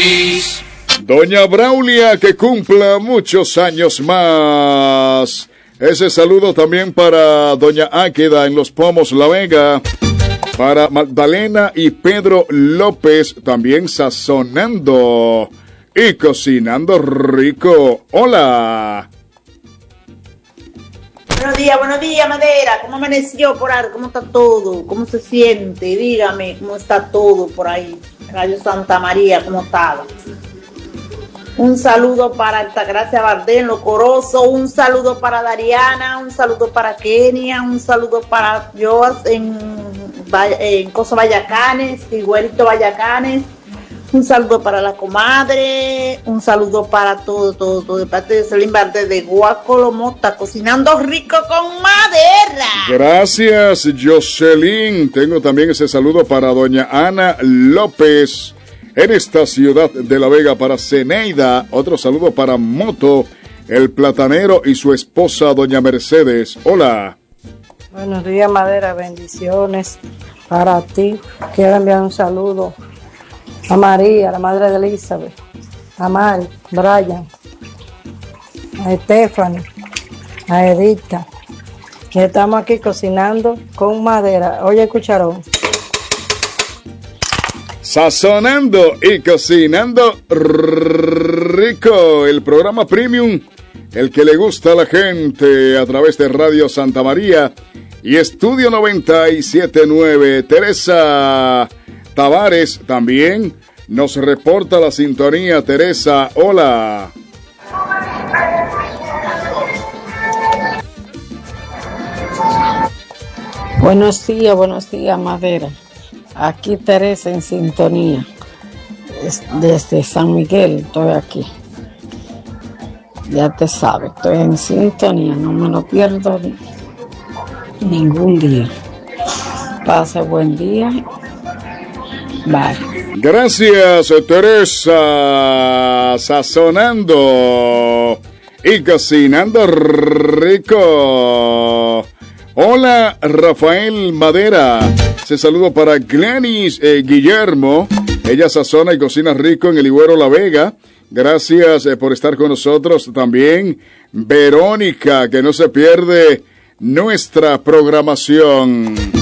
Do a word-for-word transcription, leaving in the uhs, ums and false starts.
feliz. Doña Braulia, que cumpla muchos años más. Ese saludo también para Doña Áqueda en Los Pomos, La Vega. Para Magdalena y Pedro López, también sazonando y cocinando rico. Hola. Buenos días, buenos días, Madera. ¿Cómo amaneció por ahí? ¿Cómo está todo? ¿Cómo se siente? Dígame, ¿cómo está todo por ahí? Radio Santa María, ¿cómo está? Un saludo para Altagracia Bardén, Locoroso. Un saludo para Dariana. Un saludo para Kenia. Un saludo para Joas en, en Coso Vallacanes, Iguelito Vallacanes. Un saludo para la comadre, un saludo para todo, todo, todo, de parte de Celine Valdez de Guacolomota, cocinando rico con madera. Gracias, Jocelyn. Tengo también ese saludo para doña Ana López, en esta ciudad de La Vega, para Zeneida. Otro saludo para Moto, el platanero, y su esposa, doña Mercedes. Hola. Buenos días, Madera, bendiciones para ti. Quiero enviar un saludo a María, la madre de Elizabeth, a Mari, Brian, a Stephanie, a Edita. Y estamos aquí cocinando con madera. Oye, cucharón. Sazonando y cocinando rico. El programa Premium, el que le gusta a la gente, a través de Radio Santa María y Estudio noventa y siete punto nueve. Teresa Tavares también nos reporta la sintonía. Teresa, hola. Buenos días, buenos días, Madera. Aquí Teresa en sintonía. Desde San Miguel estoy aquí. Ya te sabes, estoy en sintonía, no me lo pierdo ningún día. Pase buen día. Bye. Gracias, Teresa. Sazonando y cocinando rico. Hola, Rafael Madera. Se saludo para Glenis eh, Guillermo. Ella sazona y cocina rico en el Higuero La Vega. Gracias eh, por estar con nosotros. También Verónica, que no se pierde nuestra programación.